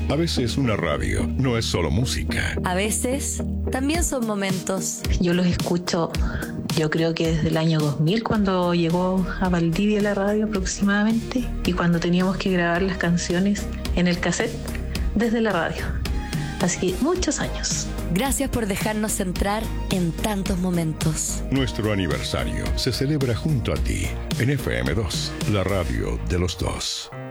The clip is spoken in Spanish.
A veces una radio no es solo música. A veces también son momentos. Yo los escucho, yo creo que desde el año 2000, cuando llegó a Valdivia la radio aproximadamente, y cuando teníamos que grabar las canciones en el cassette desde la radio. Así que muchos años. Gracias por dejarnos entrar en tantos momentos. Nuestro aniversario se celebra junto a ti en FM2, la radio de los dos.